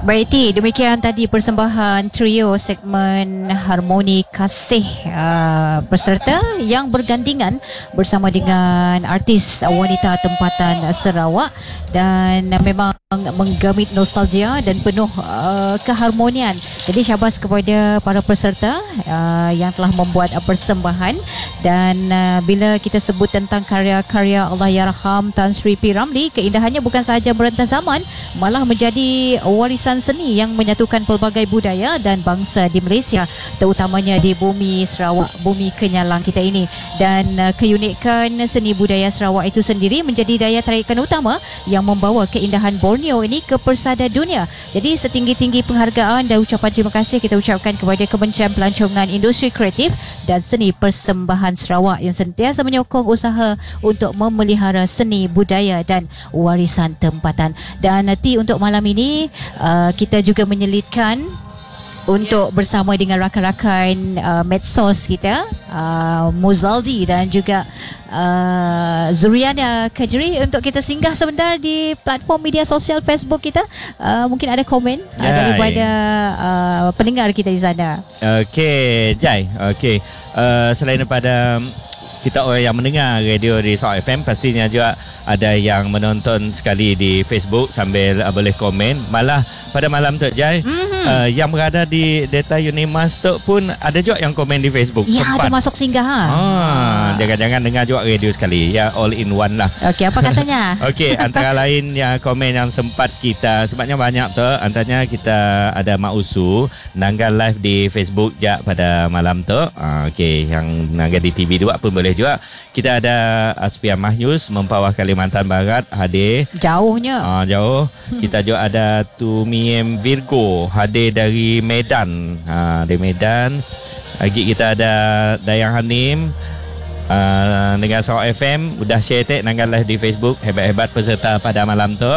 Baik Ti, demikian tadi persembahan trio segmen Harmoni Kasih peserta yang bergandingan bersama dengan artis wanita tempatan Sarawak, dan memang menggamit nostalgia dan penuh keharmonian. Jadi syabas kepada para peserta yang telah membuat persembahan. Dan bila kita sebut tentang karya-karya Allahyarham Tan Sri P. Ramlee, keindahannya bukan sahaja merentas zaman, malah menjadi warisan seni yang menyatukan pelbagai budaya dan bangsa di Malaysia, terutamanya di bumi Sarawak, bumi kenyalang kita ini. Dan keunikan seni budaya Sarawak itu sendiri menjadi daya tarikan utama yang membawa keindahan Borneo ini ke persada dunia. Jadi setinggi-tinggi penghargaan dan ucapan terima kasih kita ucapkan kepada Kementerian Pelancongan Industri Kreatif dan Seni Persembahan Sarawak yang sentiasa menyokong usaha untuk memelihara seni budaya dan warisan tempatan. Dan nanti untuk malam ini kita juga menyelitkan untuk bersama dengan rakan-rakan medsos kita, Muzaldi dan juga Zuriana Kajri, untuk kita singgah sebentar di platform media sosial Facebook kita. Mungkin ada komen daripada pendengar kita di sana. Okey, Jai. Okey. Selain daripada kita orang yang mendengar radio di Sarawak FM, pastinya juga ada yang menonton sekali di Facebook sambil boleh komen. Malah pada malam tu Jai, yang berada di Data Unimas tu pun ada juga yang komen di Facebook. Ya, sempat ada masuk singgah. Jangan-jangan dengar juga radio sekali. Ya, all in one lah. Okey, apa katanya? Okey, antara lain yang komen yang sempat kita, sebabnya banyak tu, antaranya kita ada Mak Usu nanggal live di Facebook je pada malam tu. Okey, yang nanggal di TV juga pun boleh juga. Kita ada Aspia Mahyus Mempawah Kalimantan Barat hadir. Jauhnya. Jauh. Kita juga ada Tumiem Virgo hadir dari Medan. Dari Medan. Lagi kita ada Dayang Hanim dengan Sarawak FM. Udah share tag nanggal live di Facebook. Hebat-hebat peserta pada malam tu.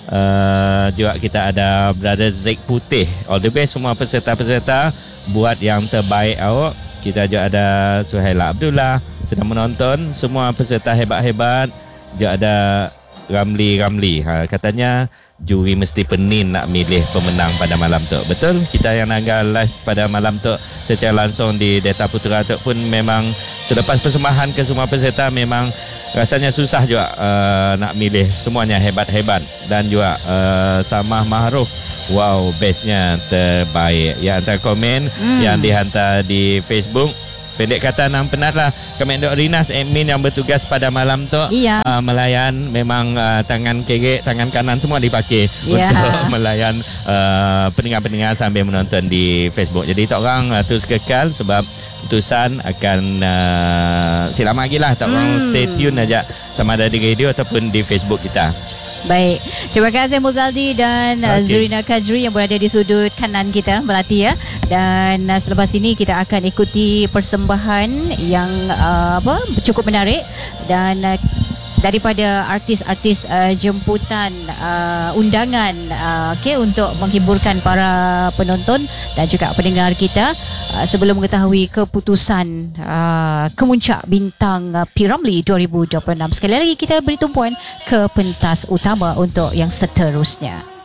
Juga kita ada Brother Zack Putih. All the best semua peserta-peserta, buat yang terbaik awak. Kita juga ada Suhaila Abdullah sedang menonton. Semua peserta hebat-hebat. Juga ada Ramli. Katanya juri mesti penin nak milih pemenang pada malam tu. Betul? Kita yang nanggal live pada malam tu secara langsung di Data Putra tu pun memang selepas persembahan ke semua peserta, memang rasanya susah juga nak milih. Semuanya hebat-hebat. Dan juga Samah Mahruf, wow, bestnya terbaik. Ya, antara komen yang dihantar di Facebook, pendek kata nang penat lah. Kami Dok Rinas, admin yang bertugas pada malam tu, melayan. Memang tangan kiri, tangan kanan semua dipakai untuk melayan pendengar-pendengar sambil menonton di Facebook. Jadi tak orang terus kekal, sebab putusan akan silam lagi lah. Tak orang stay tune aja, sama ada di radio ataupun di Facebook kita. Baik, terima kasih Muzaldi dan Zurina Kajri yang berada di sudut kanan kita melatih ya. Dan selepas ini kita akan ikuti persembahan yang cukup menarik, dan daripada artis-artis jemputan undangan untuk menghiburkan para penonton dan juga pendengar kita sebelum mengetahui keputusan kemuncak bintang P. Ramlee 2026. Sekali lagi kita beri tumpuan ke pentas utama untuk yang seterusnya.